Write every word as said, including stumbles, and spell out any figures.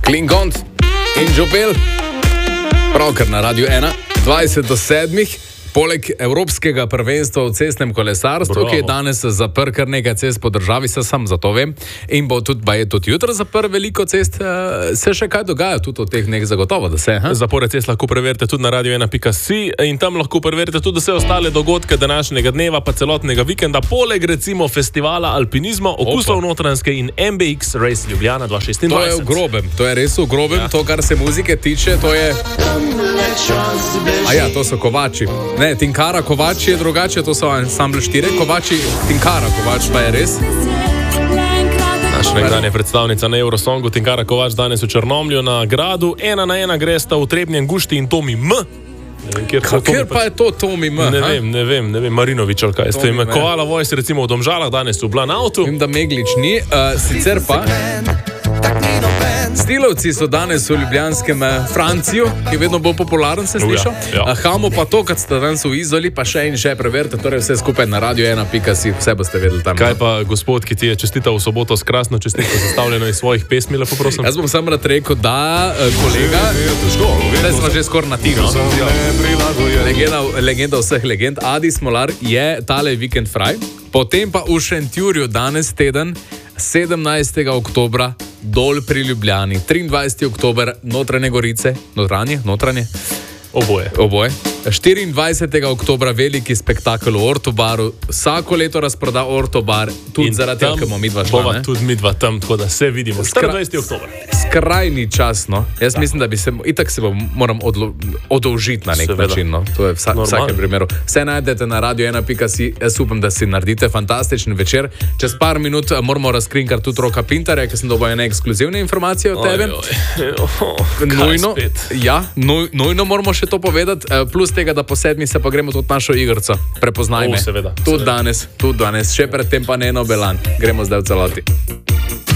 Klingont in Žopel. Pravkar na Radio ena, dvajset do sedmih. Poleg Evropskega prvenstva v cestnem kolesarstvu, Bravo. Ki je danes zaprl kar nekaj cest po državi, se sam zato vem, in bo tudi, ba je tudi jutro zaprl veliko cest, se še kaj dogaja tudi od teh nekaj zagotovo, da se. Ha? Zapore cest lahko preverite tudi na radio ena pika si in tam lahko preverite tudi vse ostale dogodke današnjega dneva, pa celotnega vikenda, poleg recimo festivala alpinizma, okusov Notranjske in M B X Race Ljubljana dva tisoč šestindvajset. To je v grobem, to je res v grobem, ja. To, kar se muzike tiče, to je... A ja, to so Kovači. Ne, Tinkara Kovač je drugače, to so ansambl štiri Kovači, Tinkara Kovač pa je res. Naša nekdanja predstavnica na Eurosongu Tinkara Kovač danes v Črnomlju na gradu. Ena na ena gresta v Trebnjem Gušti in Tomi M. Kjer pa je to Tomi M? Ne vem, ne vem, ne vem, Marinovič ali kaj. Ste ime Koala Voice recimo v Domžalah danes v Blanautu. Vem, da Meglič ni, uh, sicer pa... Stilovci so danes v ljubljanskem Franciju, ki je vedno bolj popularen, se sliša. Ja, ja. Hamo pa to, kad ste danes v Izoli, pa še in še preverite, torej vse skupaj na radio ena pika si, vse boste vedeli tam. Kaj pa gospod, ki ti je čestital v soboto s krasno čestitko sestavljeno iz svojih pesmi, lepo prosim? Jaz bom sam rad rekel, da kolega, zdaj smo že skoraj na tino. Legenda, legenda vseh legend, Adi Smolar je tale vikend fraj, potem pa v Šentjurju danes teden, sedemnajstega oktobra, dol pri Ljubljani, triindvajseti oktober, Notranje Gorice, notranje, notranje, oboje. oboje. štiriindvajsetega oktobra veliki spektakel v Ortobaru, vsako leto razproda Ortobar, tudi in zaradi tega, ker bomo midva šla. Bova tudi midva tam, tako da se vidimo. štiriindvajseti oktober. Skrajni čas, no. Jaz da. mislim, da bi se, itak se bom, moram odlo, odolžiti na nek Seveda. način, no. To je vsa, vsakem primeru. Vse najdete na radio ena pika si, jaz upam, da si naredite fantastičen večer. Čez par minut moramo razkrinkar tudi Roka Pintarja, ker sem dobil ene ekskluzivne informacije od tebe. Nujno, ja, nuj, nujno moramo še to povedati, plus tega, da po sedmi se pa gremo tudi našo igrico. Prepoznaj me. Seveda. Tudi danes, tudi danes, še predtem pa ne eno Belan. Gremo zdaj v celoti.